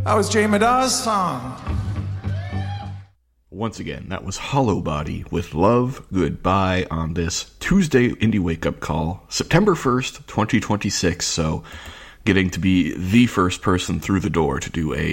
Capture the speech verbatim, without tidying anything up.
That was Jay Madaw's song. Once again, that was Hollow Body with Love Goodbye on this Tuesday Indie Wake Up Call, September first, twenty twenty-six. So getting to be the first person through the door to do a